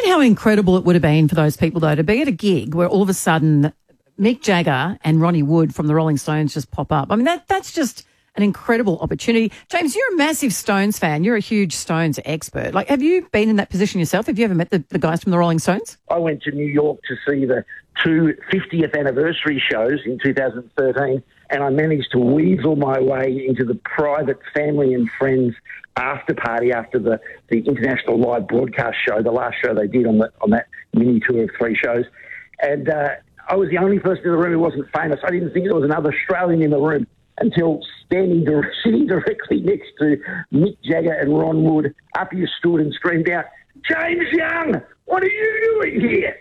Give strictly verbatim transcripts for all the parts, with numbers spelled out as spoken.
Imagine how incredible it would have been for those people, though, to be at a gig where all of a sudden Mick Jagger and Ronnie Wood from the Rolling Stones just pop up. I mean, that that's just an incredible opportunity. James, you're a massive Stones fan. You're a huge Stones expert. Like, have you been in that position yourself? Have you ever met the, the guys from the Rolling Stones? I went to New York to see the two fiftieth anniversary shows in two thousand thirteen, and I managed to weasel my way into the private family and friends after party after the, the international live broadcast show, the last show they did on the on that mini tour of three shows. And uh, I was the only person in the room who wasn't famous. I didn't think there was another Australian in the room until standing, sitting directly next to Mick Jagger and Ron Wood, up you stood and screamed out, "James Young, what are you doing here?"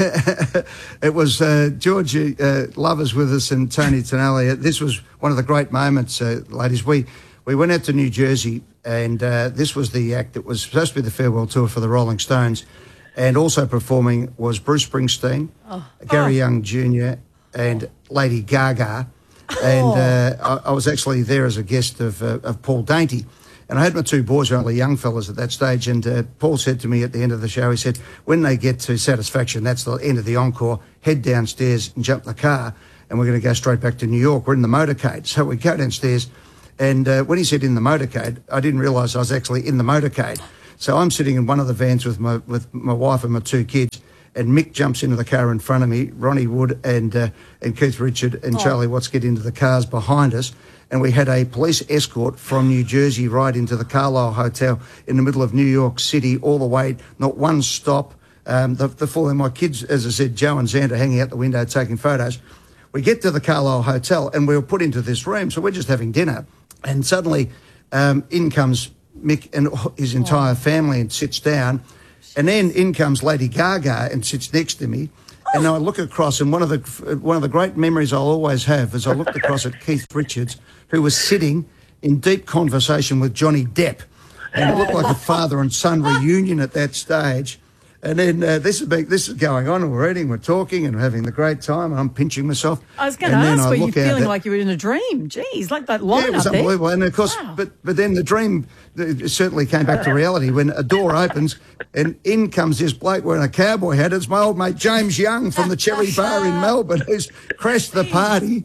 It was uh, George uh, Lovers with us and Tony Tonelli. This was one of the great moments, uh, ladies. We we went out to New Jersey, and uh, this was the act that was supposed to be the farewell tour for the Rolling Stones, and also performing was Bruce Springsteen, oh. Gary oh. Young Junior and Lady Gaga. And uh, I, I was actually there as a guest of, uh, of Paul Dainty. And I had my two boys, who were only young fellas at that stage, and uh, Paul said to me at the end of the show, he said, when they get to Satisfaction, that's the end of the encore, head downstairs and jump the car, and we're going to go straight back to New York. We're in the motorcade. So we go downstairs, and uh, when he said in the motorcade, I didn't realise I was actually in the motorcade. So I'm sitting in one of the vans with my, with my wife and my two kids, and Mick jumps into the car in front of me, Ronnie Wood and uh, and Keith Richard and oh. Charlie Watts get into the cars behind us, and we had a police escort from New Jersey right into the Carlisle Hotel in the middle of New York City, all the way, not one stop. Um, the, the four of my kids, as I said, Joe and Xander, hanging out the window taking photos. We get to the Carlisle Hotel, and we were put into this room, so we're just having dinner, and suddenly um, in comes Mick and his entire family and sits down. And then in comes Lady Gaga and sits next to me, and I look across, and one of the one of the great memories I'll always have is I looked across at Keith Richards, who was sitting in deep conversation with Johnny Depp, and it looked like a father and son reunion at that stage. And then uh, this is big, this is going on, and we're eating, we're talking, and we're having the great time, and I'm pinching myself. I was going to ask, were you feeling like you were in a dream? Jeez, like that line yeah, it was up unbelievable. there. And of course, wow. but but then the dream certainly came back to reality when a door opens and in comes this bloke wearing a cowboy hat. It's my old mate James Young from the Cherry Bar in Melbourne, who's crashed the party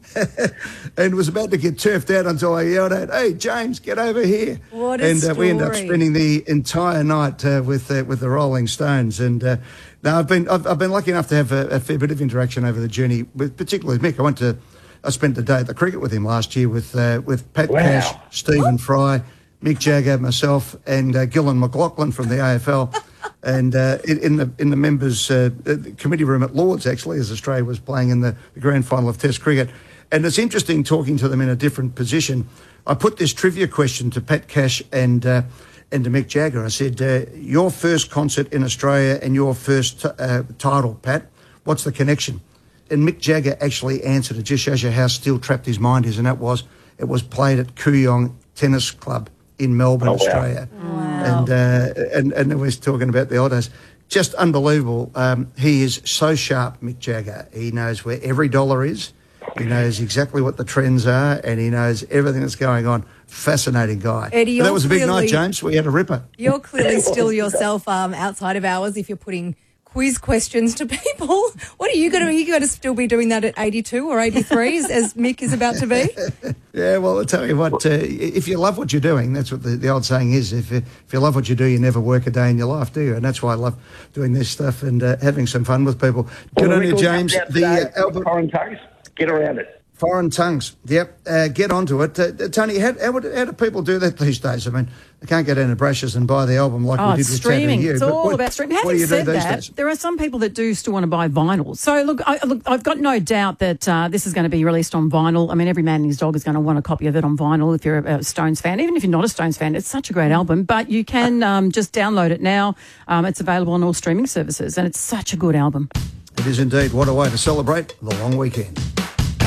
and was about to get turfed out until I yelled out, "Hey, James, get over here!" What a and uh, story. we ended up spending the entire night uh, with uh, with the Rolling Stones. And uh, now I've been I've, I've been lucky enough to have a, a fair bit of interaction over the journey, with, particularly with Mick. I went to I spent the day at the cricket with him last year with uh, with Pat wow. Cash, Stephen Fry, Mick Jagger, myself, and uh, Gillan McLaughlin from the A F L, and uh, in, in the in the members' uh, committee room at Lords, actually, as Australia was playing in the, the grand final of Test cricket. And it's interesting talking to them in a different position. I put this trivia question to Pat Cash and uh, and to Mick Jagger. I said, uh, "Your first concert in Australia and your first t- uh, title, Pat. What's the connection?" And Mick Jagger actually answered. It just shows you how steel trapped his mind is, and that was it was played at Kooyong Tennis Club in Melbourne, oh, wow. Australia. Wow. And, uh, and and we're talking about the old days. Just unbelievable. Um, he is so sharp, Mick Jagger. He knows where every dollar is. He knows exactly what the trends are, and he knows everything that's going on. Fascinating guy. Eddie, that was a big clearly, night, James. We had a ripper. You're clearly still yourself um, outside of hours if you're putting quiz questions to people. What are you going to? Are you going to still be doing that at eighty-two or eighty-three, as, as Mick is about to be? Yeah, well, I'll tell you what. Uh, if you love what you're doing, that's what the, the old saying is. If if you love what you do, you never work a day in your life, do you? And that's why I love doing this stuff and uh, having some fun with people. Good well, on you, James. The uh, album, Foreign Tongues. Get around it. Foreign Tongues. Yep. Uh, get onto it. Uh, Tony, how, how, would, how do people do that these days? I mean, they can't go down to Brashes and buy the album like oh, we did with streaming. Saturday. It's But all what, about streaming. What do Having you said do these that, days? there are some people that do still want to buy vinyl. So, look, I, look I've got no doubt that uh, this is going to be released on vinyl. I mean, every man and his dog is going to want a copy of it on vinyl if you're a, a Stones fan. Even if you're not a Stones fan, it's such a great album. But you can um, just download it now. Um, it's available on all streaming services, and it's such a good album. It is indeed. What a way to celebrate the long weekend.